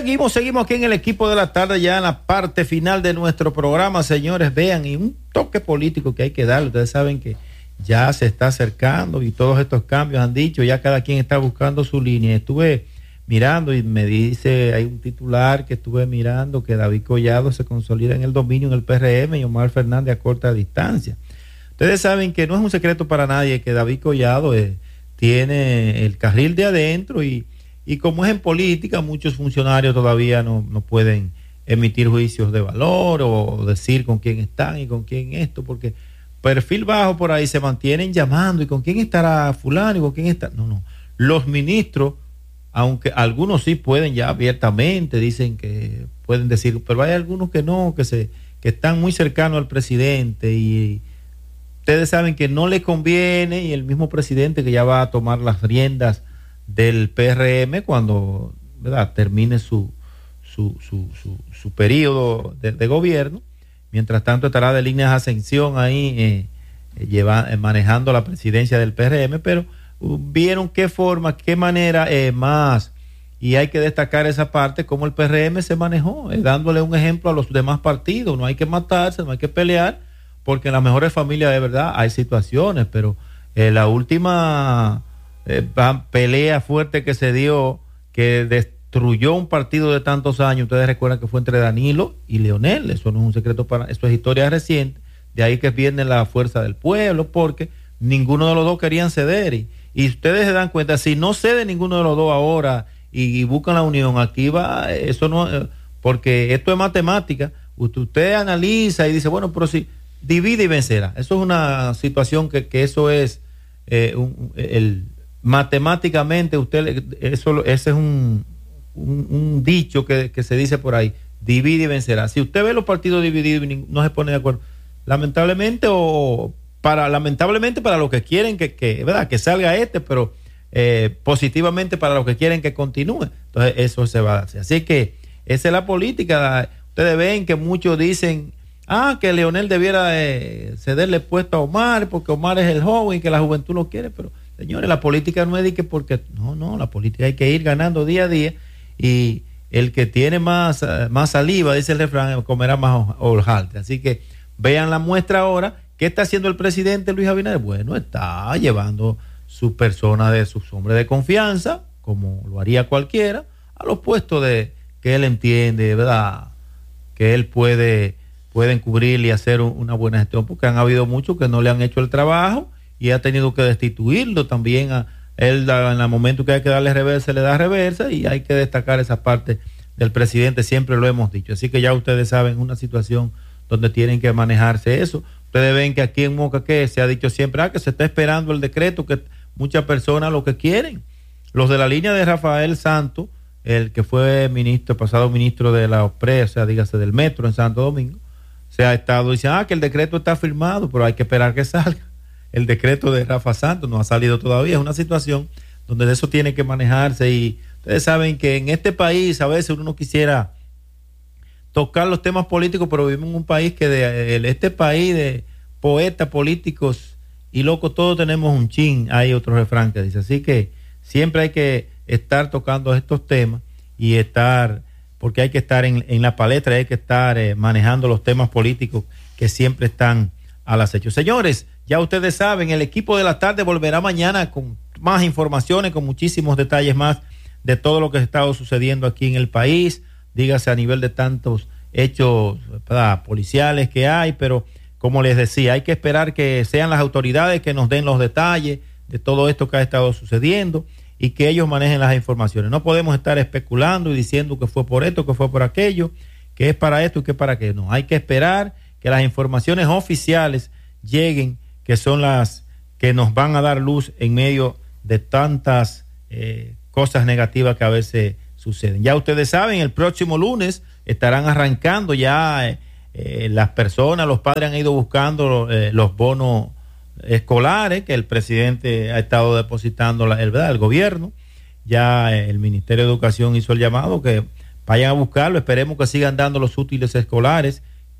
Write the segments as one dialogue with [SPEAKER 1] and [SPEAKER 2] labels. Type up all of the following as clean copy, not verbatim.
[SPEAKER 1] Seguimos aquí en el equipo de la tarde, ya en la parte final de nuestro programa, señores. Vean, y un toque político que hay que darle. Ustedes saben que ya se está acercando y todos estos cambios han dicho, ya cada quien está buscando su línea. Estuve mirando y me dice, hay un titular que estuve mirando, que David Collado se consolida en el dominio en el PRM y Omar Fernández a corta distancia. Ustedes saben que no es un secreto para nadie que David Collado tiene el carril de adentro y como es en política, muchos funcionarios todavía no pueden emitir juicios de valor o decir con quién están y con quién esto, porque perfil bajo por ahí se mantienen llamando y con quién estará fulano y con quién está. No. Los ministros, aunque algunos sí pueden ya abiertamente, dicen que pueden decir, pero hay algunos que no, que están muy cercanos al presidente y ustedes saben que no le conviene, y el mismo presidente que ya va a tomar las riendas del PRM cuando, ¿verdad?, termine su periodo de gobierno. Mientras tanto estará de líneas de ascensión ahí manejando la presidencia del PRM, pero vieron qué forma, qué manera más, y hay que destacar esa parte, cómo el PRM se manejó, dándole un ejemplo a los demás partidos. No hay que matarse, no hay que pelear, porque en las mejores familias de verdad hay situaciones, pero la última pelea fuerte que se dio, que destruyó un partido de tantos años, ustedes recuerdan que fue entre Danilo y Leonel. Eso no es un secreto, eso es historia reciente. De ahí que viene la fuerza del pueblo, porque ninguno de los dos querían ceder, y ustedes se dan cuenta, si no cede ninguno de los dos ahora y buscan la unión, aquí va, eso no, porque esto es matemática. Usted analiza y dice, bueno, pero si divide y vencerá, eso es una situación que eso es matemáticamente, ese es un dicho que se dice por ahí, divide y vencerá. Si usted ve los partidos divididos y no se pone de acuerdo, lamentablemente para los que quieren ¿verdad?, que salga pero positivamente para los que quieren que continúe, entonces eso se va a hacer. Así que esa es la política. Ustedes ven que muchos dicen que Leonel debiera cederle puesto a Omar porque Omar es el joven y que la juventud lo quiere, pero señores, la política no es de que porque no, la política hay que ir ganando día a día, y el que tiene más saliva, dice el refrán, comerá más hojaldre. Así que vean la muestra ahora. ¿Qué está haciendo el presidente Luis Abinader? Bueno, está llevando su persona, de sus hombres de confianza, como lo haría cualquiera, a los puestos que él entiende, ¿verdad?, que él puede cubrir y hacer una buena gestión, porque han habido muchos que no le han hecho el trabajo y ha tenido que destituirlo también. A él, en el momento que hay que darle reversa, le da reversa, y hay que destacar esa parte del presidente, siempre lo hemos dicho. Así que ya ustedes saben, una situación donde tienen que manejarse eso. Ustedes ven que aquí en Mocaqué se ha dicho siempre que se está esperando el decreto, que muchas personas lo que quieren, los de la línea de Rafael Santos, el que fue pasado ministro de la OPRE, o sea, dígase del metro en Santo Domingo, se ha estado diciendo que el decreto está firmado, pero hay que esperar que salga. El decreto de Rafa Santos no ha salido todavía. Es una situación donde eso tiene que manejarse, y ustedes saben que en este país a veces uno no quisiera tocar los temas políticos, pero vivimos en un país que este país de poetas, políticos y locos, todos tenemos un chin. Hay otro refrán que dice, así que siempre hay que estar tocando estos temas y porque hay que estar en la palestra, hay que estar manejando los temas políticos que siempre están al acecho. Señores, ya ustedes saben, el equipo de la tarde volverá mañana con más informaciones, con muchísimos detalles más de todo lo que ha estado sucediendo aquí en el país, dígase a nivel de tantos hechos, ¿verdad?, policiales que hay, pero como les decía, hay que esperar que sean las autoridades que nos den los detalles de todo esto que ha estado sucediendo y que ellos manejen las informaciones. No podemos estar especulando y diciendo que fue por esto, que fue por aquello, que es para esto y que es para aquello. No, hay que esperar que las informaciones oficiales lleguen, que son las que nos van a dar luz en medio de tantas cosas negativas que a veces suceden. Ya ustedes saben, el próximo lunes estarán arrancando ya las personas, los padres han ido buscando los bonos escolares que el presidente ha estado depositando el gobierno. Ya el Ministerio de Educación hizo el llamado que vayan a buscarlo. Esperemos que sigan dando los útiles escolares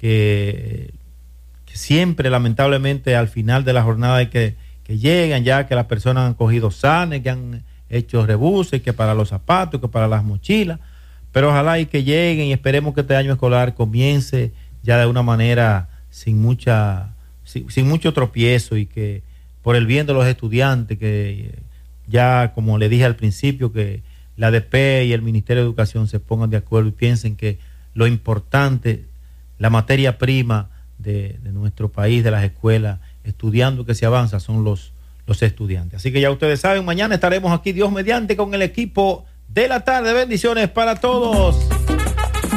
[SPEAKER 1] que siempre lamentablemente al final de la jornada hay que llegan, ya que las personas han cogido sanes, que han hecho rebuses, que para los zapatos, que para las mochilas, Pero ojalá y que lleguen y esperemos que este año escolar comience ya de una manera sin mucho tropiezo y que por el bien de los estudiantes, que ya como le dije al principio, que la ADP y el Ministerio de Educación se pongan de acuerdo y piensen que lo importante, la materia prima de nuestro país, de las escuelas, estudiando que se avanza, son los estudiantes. Así que ya ustedes saben, mañana estaremos aquí, Dios mediante, con el equipo de la tarde. Bendiciones para todos.